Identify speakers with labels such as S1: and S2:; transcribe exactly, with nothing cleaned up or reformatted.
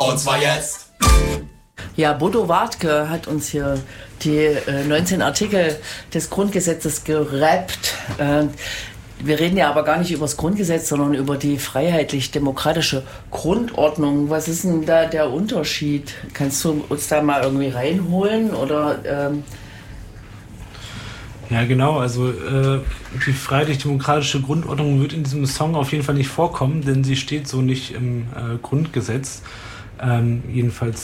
S1: Und zwar jetzt.
S2: Ja, Bodo Wartke hat uns hier die äh, neunzehn Artikel des Grundgesetzes gerappt. Äh, wir reden ja aber gar nicht über das Grundgesetz, sondern über die freiheitlich-demokratische Grundordnung. Was ist denn da der Unterschied? Kannst du uns da mal irgendwie reinholen? Oder ähm
S3: Ja, genau. Also äh, die freiheitlich-demokratische Grundordnung wird in diesem Song auf jeden Fall nicht vorkommen, denn sie steht so nicht im äh, Grundgesetz. Ähm, jedenfalls